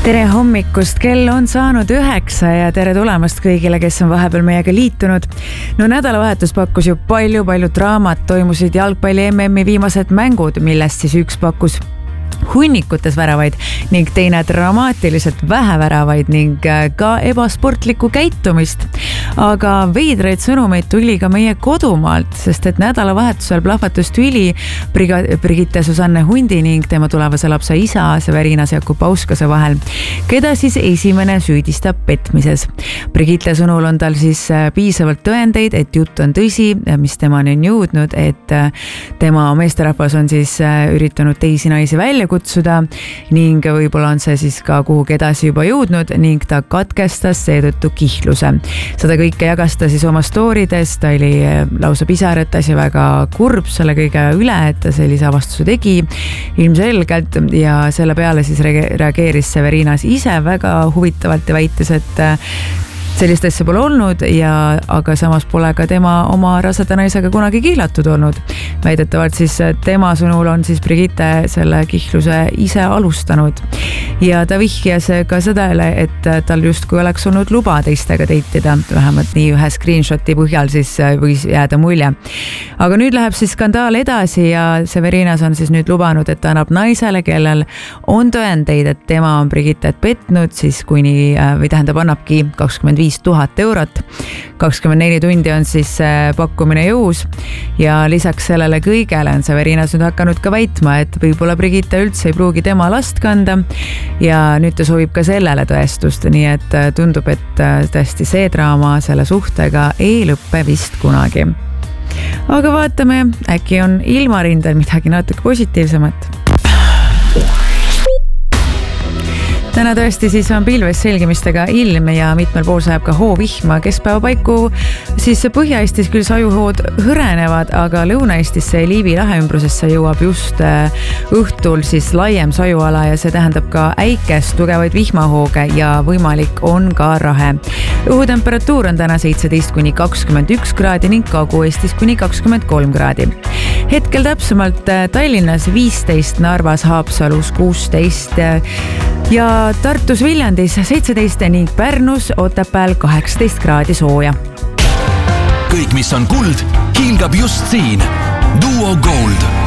Tere hommikust, kell on saanud 9 ja tere tulemast kõigile, kes on vahepeal meiega liitunud. No nädalavahetus pakkus ju palju draamat, toimusid jalgpalli MM-i viimased mängud, millest siis üks pakkus hunnikutes väravaid ning teine dramaatiliselt vähe väravaid ning ka ebasportlikku käitumist. Aga veidraid sõnumeid tuli ka meie kodumaalt, sest et nädalavahetusel plahvatus tüli Brigitte Susanne Hundi ning tema tulevase lapse isa Severinas Jakub Auskase vahel, keda siis esimene süüdistab petmises. Brigitte sõnul on tal siis piisavalt tõendeid, et jutt on tõsi, mis temani on jõudnud, et tema meesterahvas on siis üritanud teisi naisi välja kutsuda ning võib-olla on see siis ka kuhugi edasi juba jõudnud ning ta katkestas seetõttu kihluse. Seda kõike jagas ta siis oma stoorides, ta oli lausa pisaratas ja väga kurb selle kõige üle, et ta sellise avastuse tegi ilmselgelt ja selle peale siis reageeris Severinas ise väga huvitavalt ja väites, et sellist asja pole olnud aga samas pole ka tema oma raseda naisega kunagi kihlatud olnud. Väidetavalt siis tema sõnul on siis Brigitte selle kihluse ise alustanud ja ta vihjas ka sedale, et tal justkui oleks olnud luba teistega deitida, vähemalt nii ühe screenshoti põhjal siis võis jääda mulje. Aga nüüd läheb siis skandaal edasi ja Severinas on siis nüüd lubanud, et ta annab naisele, kellel on tõendeid, et tema on Brigittet petnud, siis annabki 25,000 eurot. 24 tundi on siis pakkumine jõus ja lisaks sellele kõigele on Severinas nüüd hakanud ka väitma, et võib-olla Brigitte üldse ei pruugi tema last kanda ja nüüd ta soovib ka sellele tõestust, nii et tundub, et tõesti see draama selle suhtega ei lõppe vist kunagi. Aga vaatame, äkki on ilmarindel midagi natuke positiivsemat. Täna tõesti siis on pilves selgimistega ilm ja mitmel pool sajab ka hoovihma. Keskpäeva paiku siis Põhja-Eestis küll sajuhood hõrenevad, aga Lõuna-Eestisse ja Liivi lahe ümbrusesse jõuab just õhtul siis laiem sajuala ja see tähendab ka äikest, tugevaid vihmahooge ja võimalik on ka rahe. Õhutemperatuur on täna 17-21 kraadi ning Kagu-Eestis kuni 23 kraadi. Hetkel täpsemalt Tallinnas 15, Narvas, Haapsalus 16 ja Tartus, Viljandis 17 ning Pärnus, Otepääl 18 kraadi sooja. Kõik, mis on kuld, hiilgab just siin. Duo Gold.